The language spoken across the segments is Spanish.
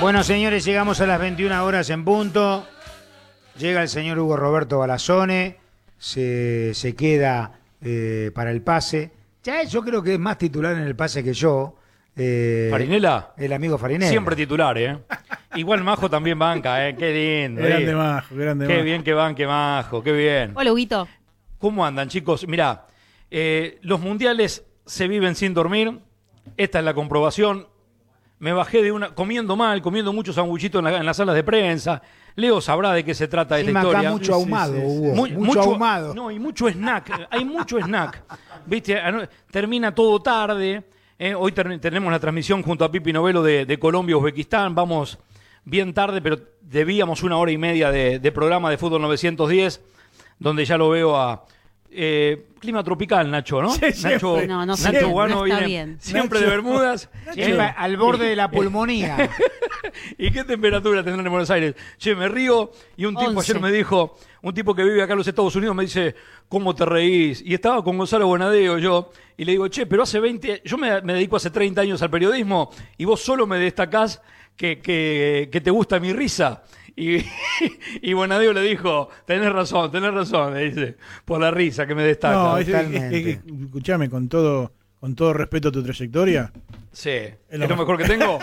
Bueno, señores, llegamos a las 21 horas en punto. Llega el señor Hugo Roberto Balazzone. Se queda para el pase. Ya yo creo que es más titular en el pase que yo. ¿Farinela? El amigo Farinela. Siempre titular, Igual Majo también banca, Qué lindo. Grande Majo, grande Qué Majo. bien que banque Majo, qué bien. Hola, Huguito. ¿Cómo andan, chicos? Mirá, los mundiales se viven sin dormir. Esta es la comprobación. Me bajé de comiendo muchos sanguchitos en las salas de prensa. Leo sabrá de qué se trata esta historia. Acá mucho ahumado, Hugo. Mucho ahumado. No, y mucho snack. Hay mucho snack. ¿Viste? Termina todo tarde. Hoy tenemos la transmisión junto a Pipi Novelo de Colombia-Uzbekistán. Vamos bien tarde, pero debíamos 1 hora y media de programa de Fútbol 910, donde ya lo veo a... clima tropical, Nacho, ¿no? Sí, Nacho, no Nacho Guano no está viene bien. siempre Nacho. de Bermudas. Al borde de la pulmonía. ¿Y qué temperatura tendrán en Buenos Aires? Che, me río y un tipo 11. ayer me dijo, un tipo que vive acá en los Estados Unidos me dice, ¿cómo te reís? Y estaba con Gonzalo Bonadeo yo, y le digo, che, pero hace 20, yo me dedico hace 30 años al periodismo y vos solo me destacás que te gusta mi risa. Y Bonadeo le dijo, tenés razón, le dice, por la risa que me destaca. No, totalmente. escuchame, con todo respeto a tu trayectoria. Sí, Es ¿es lo lo mejor que tengo?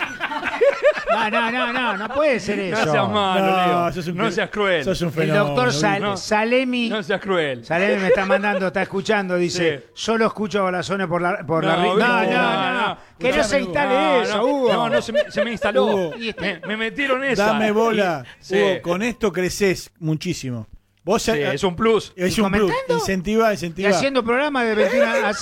No puede ser eso. No seas malo, Leo. sos un No seas cruel. Sos un El fenómeno. doctor no. Salemi. No seas cruel. Salemi me está mandando, está escuchando, dice, Sí. solo escucho a Balazzone por la No, No. Que no se instale eso, Hugo. No, se me instaló. Hugo. Me metieron esa. Dame bola. Sí. Hugo, con esto creces muchísimo. Vos Sí, es un plus. es ¿Y un plus. comentando? Incentiva. Y haciendo programa de 21 a